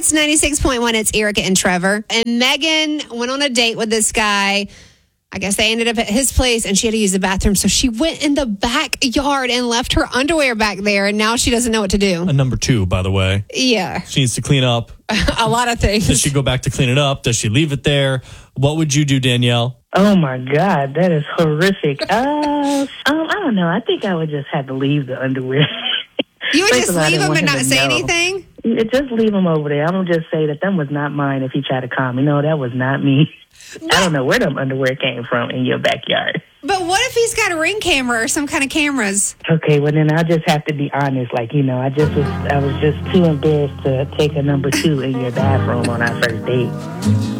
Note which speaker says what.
Speaker 1: It's 96.1. It's Erica and Trevor. And Megan went on a date with this guy. I guess they ended up at his place and she had to use the bathroom. So she went in the backyard and left her underwear back there. And now she doesn't know what to do.
Speaker 2: A number 2, by the way.
Speaker 1: Yeah.
Speaker 2: She needs to clean up.
Speaker 1: A lot of things.
Speaker 2: Does she go back to clean it up? Does she leave it there? What would you do, Danielle?
Speaker 3: Oh, my God. That is horrific. I don't know. I think I would just have to leave the underwear.
Speaker 1: You would just
Speaker 3: First of all, I
Speaker 1: leave
Speaker 3: didn't
Speaker 1: him
Speaker 3: want
Speaker 1: and
Speaker 3: him
Speaker 1: not
Speaker 3: to
Speaker 1: say
Speaker 3: know.
Speaker 1: anything?
Speaker 3: Just leave him over there. I'm going to just say that was not mine if he tried to call me. No, that was not me. I don't know where them underwear came from in your backyard.
Speaker 1: But what if he's got a Ring camera or some kind of cameras?
Speaker 3: Okay, well, then I'll just have to be honest. Like, I was just too embarrassed to take a number 2 in your bathroom on our first date.